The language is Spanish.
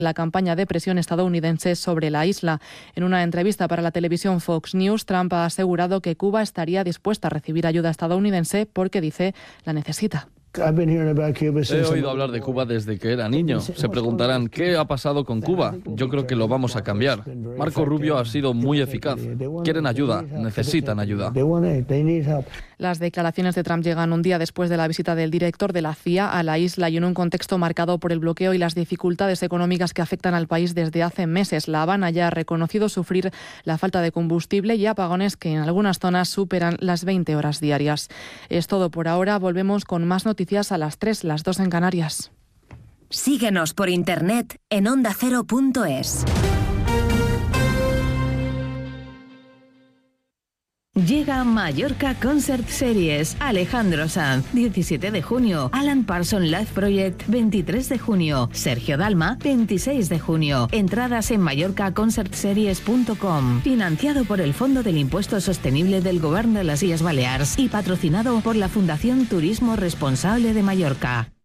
la campaña de presión estadounidense sobre la isla. En una entrevista para la televisión Fox News, Trump ha asegurado que Cuba estaría dispuesta a recibir ayuda estadounidense porque, dice, la necesita. He oído hablar de Cuba desde que era niño. Se preguntarán, ¿qué ha pasado con Cuba? Yo creo que lo vamos a cambiar. Marco Rubio ha sido muy eficaz. Quieren ayuda, necesitan ayuda. Las declaraciones de Trump llegan un día después de la visita del director de la CIA a la isla y en un contexto marcado por el bloqueo y las dificultades económicas que afectan al país desde hace meses. La Habana ya ha reconocido sufrir la falta de combustible y apagones que en algunas zonas superan las 20 horas diarias. Es todo por ahora. Volvemos con más noticias a las 3, las 2 en Canarias. Síguenos por internet en ondacero.es. Llega Mallorca Concert Series. Alejandro Sanz, 17 de junio. Alan Parsons Live Project, 23 de junio. Sergio Dalma, 26 de junio. Entradas en mallorcaconcertseries.com. Financiado por el Fondo del Impuesto Sostenible del Govern de las Illes Balears y patrocinado por la Fundación Turismo Responsable de Mallorca.